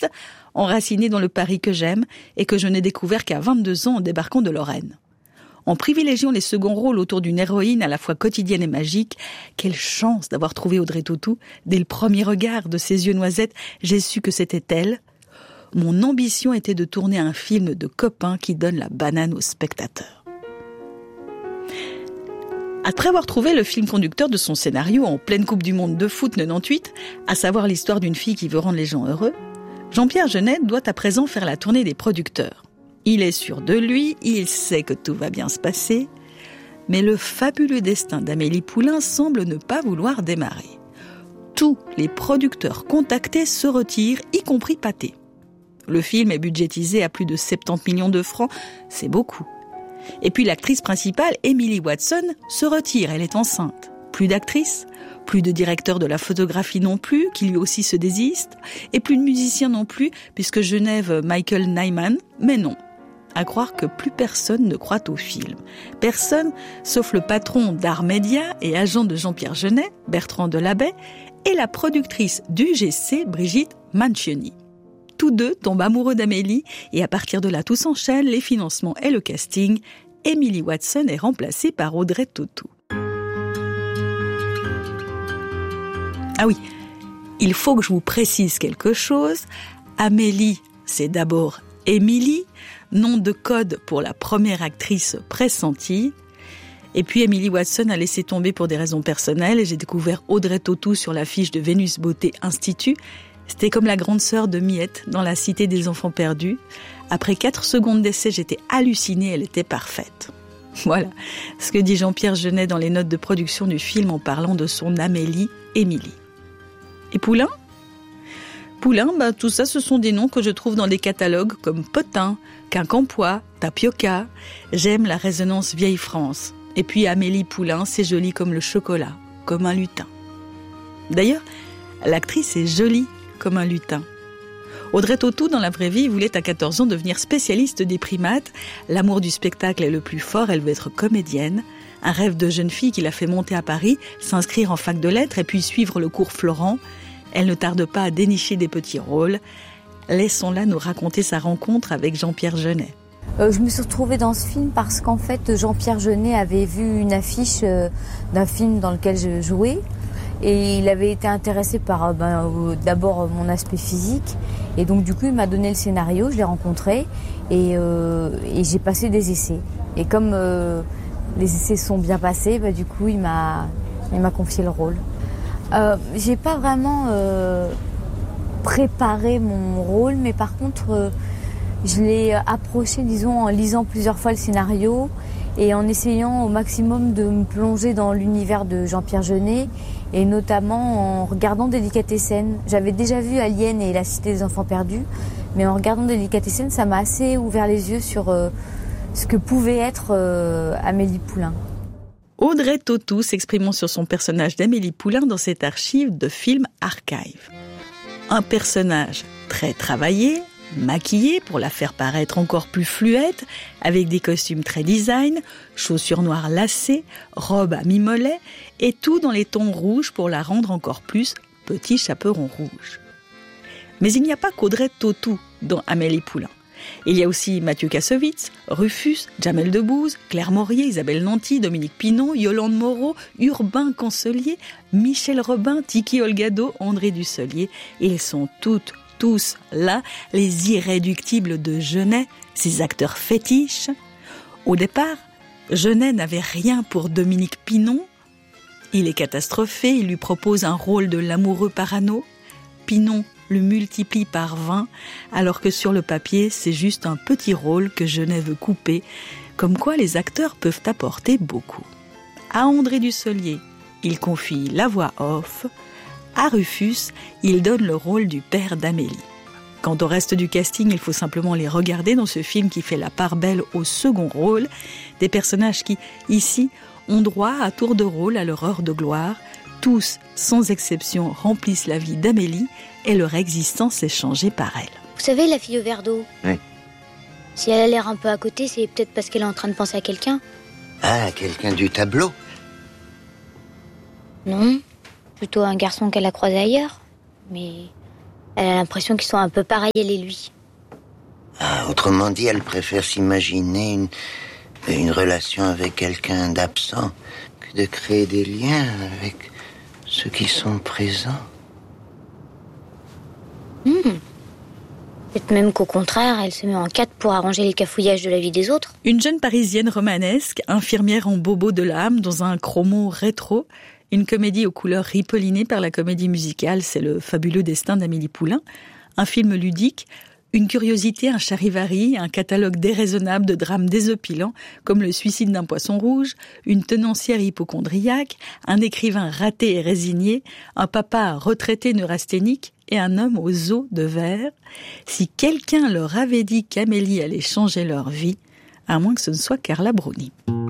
artiste, enracinée dans le Paris que j'aime et que je n'ai découvert qu'à 22 ans en débarquant de Lorraine. En privilégiant les seconds rôles autour d'une héroïne à la fois quotidienne et magique, quelle chance d'avoir trouvé Audrey Tautou. Dès le premier regard de ses yeux noisettes, j'ai su que c'était elle. Mon ambition était de tourner un film de copains qui donne la banane aux spectateurs. Après avoir trouvé le film conducteur de son scénario en pleine Coupe du Monde de foot 98, à savoir l'histoire d'une fille qui veut rendre les gens heureux, Jean-Pierre Jeunet doit à présent faire la tournée des producteurs. Il est sûr de lui, il sait que tout va bien se passer, mais le fabuleux destin d'Amélie Poulain semble ne pas vouloir démarrer. Tous les producteurs contactés se retirent, y compris Pathé. Le film est budgétisé à plus de 70 millions de francs, c'est beaucoup. Et puis l'actrice principale, Emily Watson, se retire, elle est enceinte. Plus d'actrice, plus de directeur de la photographie non plus, qui lui aussi se désiste, et plus de musicien non plus, puisque Genève Michael Nyman, mais non. À croire que plus personne ne croit au film. Personne, sauf le patron d'Art Média et agent de Jean-Pierre Jeunet, Bertrand Delabey, et la productrice d'UGC, Brigitte Mancioni. Tous deux tombent amoureux d'Amélie et à partir de là, tout s'enchaîne, les financements et le casting. Emily Watson est remplacée par Audrey Tautou. Ah oui, il faut que je vous précise quelque chose. Amélie, c'est d'abord Émilie, nom de code pour la première actrice pressentie. Et puis Emily Watson a laissé tomber pour des raisons personnelles et j'ai découvert Audrey Tautou sur l'affiche de Vénus Beauté Institut. C'était comme la grande sœur de Miette dans La Cité des Enfants Perdus. Après 4 secondes d'essai, j'étais hallucinée, elle était parfaite. Voilà ce que dit Jean-Pierre Jeunet dans les notes de production du film en parlant de son Amélie, Émilie. Et Poulain ? Poulain, tout ça, ce sont des noms que je trouve dans des catalogues comme Potin, Quincampoix, Tapioca. J'aime la résonance vieille France. Et puis Amélie Poulain, c'est joli comme le chocolat, comme un lutin. D'ailleurs, l'actrice est jolie comme un lutin. Audrey Tautou, dans la vraie vie, voulait à 14 ans devenir spécialiste des primates. L'amour du spectacle est le plus fort, elle veut être comédienne. Un rêve de jeune fille qui l'a fait monter à Paris, s'inscrire en fac de lettres et puis suivre le cours Florent. Elle ne tarde pas à dénicher des petits rôles. Laissons-la nous raconter sa rencontre avec Jean-Pierre Jeunet. Je me suis retrouvée dans ce film parce qu'en fait, Jean-Pierre Jeunet avait vu une affiche d'un film dans lequel je jouais. Et il avait été intéressé par d'abord mon aspect physique. Et donc du coup, il m'a donné le scénario, je l'ai rencontré et j'ai passé des essais. Et comme les essais sont bien passés, du coup, il m'a confié le rôle. J'ai pas vraiment préparé mon rôle, mais par contre, je l'ai approché, disons, en lisant plusieurs fois le scénario et en essayant au maximum de me plonger dans l'univers de Jean-Pierre Jeunet et notamment en regardant Délicatessen. J'avais déjà vu Alien et La Cité des Enfants Perdus, mais en regardant Délicatessen, ça m'a assez ouvert les yeux sur ce que pouvait être Amélie Poulain. Audrey Tautou s'exprimant sur son personnage d'Amélie Poulain dans cette archive de film Archive. Un personnage très travaillé, maquillée pour la faire paraître encore plus fluette, avec des costumes très design, chaussures noires lacées, robe à mi-mollet, et tout dans les tons rouges pour la rendre encore plus petit chaperon rouge. Mais il n'y a pas qu'Audrey Tautou dans Amélie Poulain. Il y a aussi Mathieu Kassovitz, Rufus, Jamel Debbouze, Claire Maurier, Isabelle Nanty, Dominique Pinon, Yolande Moreau, Urbain Cancelier, Michel Robin, Tiki Olgado, André Dussolier. Ils sont tous là, les irréductibles de Jeunet, ces acteurs fétiches. Au départ, Jeunet n'avait rien pour Dominique Pinon. Il est catastrophé, il lui propose un rôle de l'amoureux parano. Pinon le multiplie par 20, alors que sur le papier, c'est juste un petit rôle que Jeunet veut couper, comme quoi les acteurs peuvent apporter beaucoup. À André Dussolier, il confie la voix off. À Rufus, il donne le rôle du père d'Amélie. Quant au reste du casting, il faut simplement les regarder dans ce film qui fait la part belle au second rôle, des personnages qui, ici, ont droit à tour de rôle à leur heure de gloire. Tous, sans exception, remplissent la vie d'Amélie et leur existence est changée par elle. Vous savez, la fille au verre d'eau ? Oui. Si elle a l'air un peu à côté, c'est peut-être parce qu'elle est en train de penser à quelqu'un. Ah, quelqu'un du tableau ? Non, plutôt un garçon qu'elle a croisé ailleurs. Mais Elle a l'impression qu'ils sont un peu pareils, elle et lui. Ah, autrement dit, elle préfère s'imaginer une relation avec quelqu'un d'absent que de créer des liens avec ceux qui sont présents. Peut-être même qu'au contraire, elle se met en quatre pour arranger les cafouillages de la vie des autres. Une jeune Parisienne romanesque, infirmière en bobo de l'âme dans un chromo rétro, une comédie aux couleurs ripollinées par la comédie musicale, c'est Le fabuleux destin d'Amélie Poulain, un film ludique, une curiosité, un charivari, un catalogue déraisonnable de drames désopilants, comme le suicide d'un poisson rouge, une tenancière hypocondriaque, un écrivain raté et résigné, un papa retraité neurasthénique et un homme aux os de verre. Si quelqu'un leur avait dit qu'Amélie allait changer leur vie, à moins que ce ne soit Carla Bruni.